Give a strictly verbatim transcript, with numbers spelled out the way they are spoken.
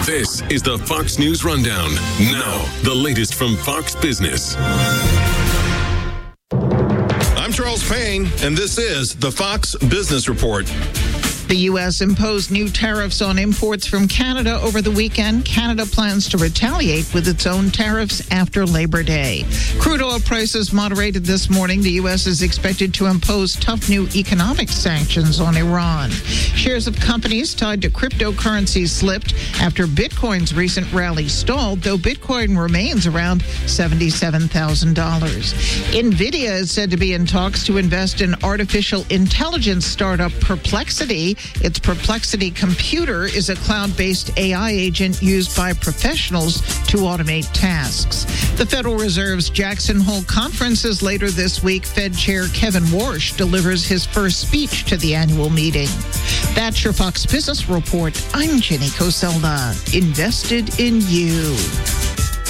This is the Fox News Rundown. Now, the latest from Fox Business. I'm Charles Payne, and this is the Fox Business Report. The U S imposed new tariffs on imports from Canada over the weekend. Canada plans to retaliate with its own tariffs after Labor Day. Crude oil prices moderated this morning. The U S is expected to impose tough new economic sanctions on Iran. Shares of companies tied to cryptocurrencies slipped after Bitcoin's recent rally stalled, though Bitcoin remains around seventy-seven thousand dollars. NVIDIA is said to be in talks to invest in artificial intelligence startup Perplexity. Its Perplexity computer is a cloud-based A I agent used by professionals to automate tasks. The Federal Reserve's Jackson Hole conference is later this week. Fed Chair Kevin Warsh delivers his first speech to the annual meeting. That's your Fox Business Report. I'm Jenny Coselda. Invested in you.